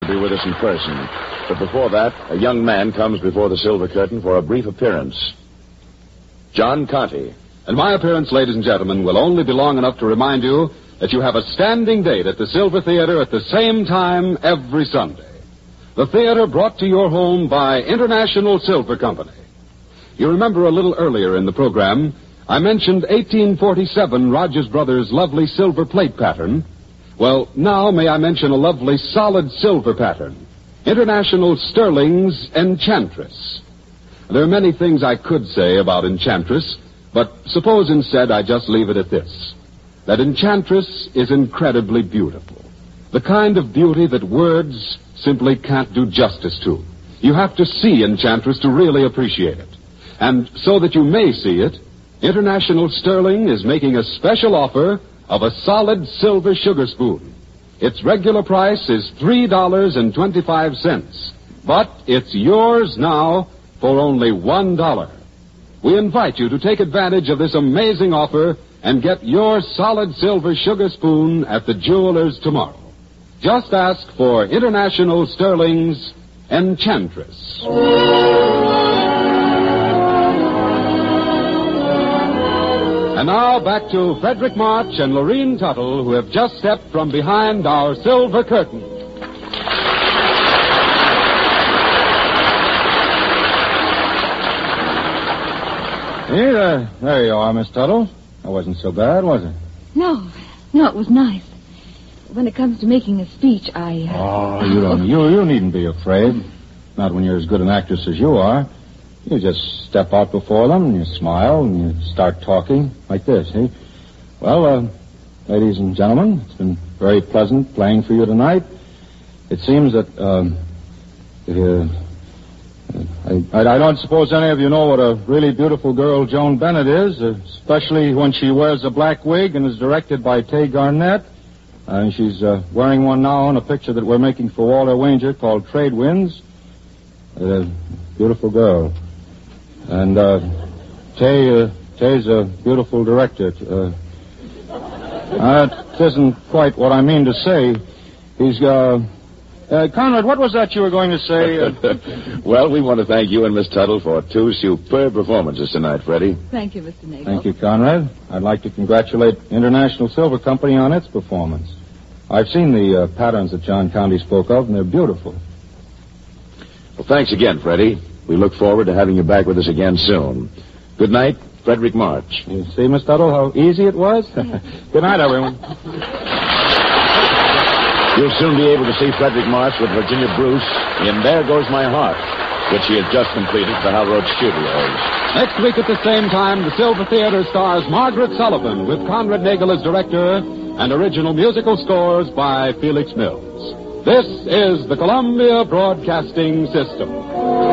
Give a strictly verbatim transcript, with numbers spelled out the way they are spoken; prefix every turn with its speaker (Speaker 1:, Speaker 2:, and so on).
Speaker 1: Be with us in person. But before that, a young man comes before the silver curtain for a brief appearance. John Conte.
Speaker 2: And my appearance, ladies and gentlemen, will only be long enough to remind you that you have a standing date at the Silver Theater at the same time every Sunday. The theater brought to your home by International Silver Company. You remember a little earlier in the program, I mentioned eighteen forty-seven Rogers Brothers' lovely silver plate pattern. Well, now may I mention a lovely solid silver pattern, International Sterling's Enchantress. There are many things I could say about Enchantress, but suppose instead I just leave it at this, that Enchantress is incredibly beautiful. The kind of beauty that words simply can't do justice to. You have to see Enchantress to really appreciate it. And so that you may see it, International Sterling is making a special offer of a solid silver sugar spoon. Its regular price is three dollars and twenty-five cents, but it's yours now for only one dollar. We invite you to take advantage of this amazing offer and get your solid silver sugar spoon at the jeweler's tomorrow. Just ask for International Sterling's Enchantress. And now back to Frederick March and Lorene Tuttle, who have just stepped from behind our silver curtain.
Speaker 3: Hey, there, there you are, Miss Tuttle. That wasn't so bad, was it?
Speaker 4: No, no, it was nice. When it comes to making a speech, I... Uh...
Speaker 3: Oh, you don't. You you needn't be afraid. Not when you're as good an actress as you are. You just step out before them, and you smile, and you start talking like this, eh? Well, uh, ladies and gentlemen, it's been very pleasant playing for you tonight. It seems that, um, uh, I, I, I don't suppose any of you know what a really beautiful girl Joan Bennett is, especially when she wears a black wig and is directed by Tay Garnett. And she's uh, wearing one now in a picture that we're making for Walter Wanger called Trade Winds. A beautiful girl. And uh, Tay, uh, Tay's a beautiful director. Uh, that isn't quite what I mean to say. He's, uh, uh, Conrad, what was that you were going to say? Uh...
Speaker 1: Well, we want to thank you and Miss Tuttle for two superb performances tonight, Freddie.
Speaker 4: Thank you, Mister Nagel.
Speaker 3: Thank you, Conrad. I'd like to congratulate International Silver Company on its performance. I've seen the uh, patterns that John Conte spoke of, and they're beautiful.
Speaker 1: Well, thanks again, Freddie. We look forward to having you back with us again soon. Good night, Frederick March.
Speaker 3: You see, Miss Tuttle, how easy it was? Good night, everyone.
Speaker 1: You'll soon be able to see Frederick March with Virginia Bruce in There Goes My Heart, which she has just completed for Hal Roach Studios.
Speaker 2: Next week at the same time, the Silver Theater stars Margaret Sullivan with Conrad Nagel as director and original musical scores by Felix Mills. This is the Columbia Broadcasting System.